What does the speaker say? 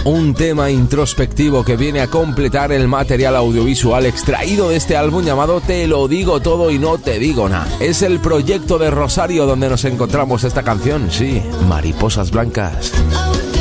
un tema introspectivo que viene a completar el material audiovisual extraído de este álbum llamado Te lo digo todo y no te digo nada. Es el proyecto de Rosario donde nos encontramos esta canción, sí, Mariposas Blancas.